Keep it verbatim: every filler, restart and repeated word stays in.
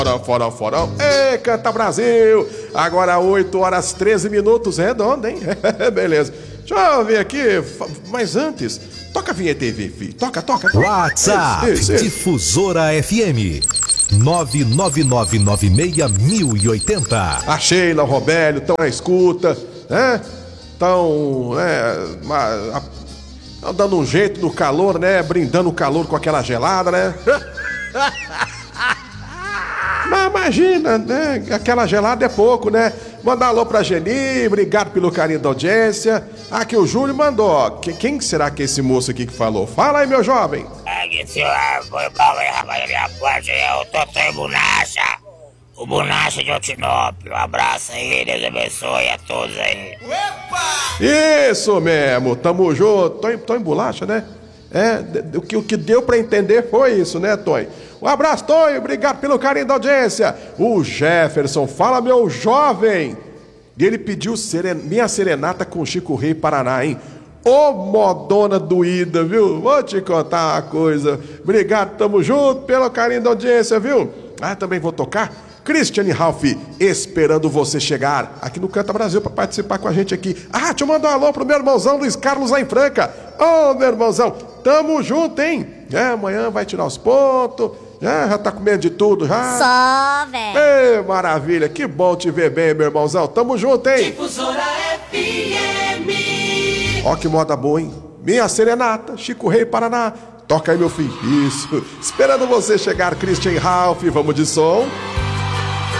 Forão, forão, ei, canta Brasil! Agora oito horas treze minutos, redondo, hein? Beleza. Deixa eu ver aqui, mas antes, toca a vinheta aí, filho. Toca, toca. WhatsApp, isso, isso, isso. Difusora F M, nove nove nove nove seis mil e oitenta. A Sheila, o Robélio, estão na escuta, né? Estão, né, dando um jeito no calor, né? Brindando o calor com aquela gelada, né? Mas imagina, né? Aquela gelada é pouco, né? Mandar alô pra Geni, obrigado pelo carinho da audiência. Aqui o Júlio mandou, ó. Quem será que é esse moço aqui que falou? Fala aí, meu jovem. É que senhor, foi bom, hein, rapaz, da minha parte, eu tô sem Bonacha. O Bonacha de Altinópolis. Um abraço aí, Deus abençoe a todos aí. Opa! Isso mesmo, tamo junto. Tô em, tô em bolacha, né? É, o que, o que deu pra entender foi isso, né, Tonho? Um abraço, Tonho, obrigado pelo carinho da audiência. O Jefferson, fala, meu jovem. E ele pediu seren... minha serenata com Chico Rei Paraná, hein? Ô, modona doída, viu? Vou te contar uma coisa. Obrigado, tamo junto, pelo carinho da audiência, viu? Ah, também vou tocar Cristiane Ralph, esperando você chegar aqui no Canta Brasil para participar com a gente aqui. Ah, deixa eu mandar um alô pro meu irmãozão Luiz Carlos lá em Franca. Ô, oh, meu irmãozão, tamo junto, hein? É, amanhã vai tirar os pontos. É, já tá comendo de tudo, já. Só, velho. Maravilha, que bom te ver bem, meu irmãozão. Tamo junto, hein? Difusora F M. Ó que moda boa, hein? Minha serenata, Chico Rei Paraná. Toca aí, meu filho. Isso. Esperando você chegar, Christian Ralph. Vamos de som.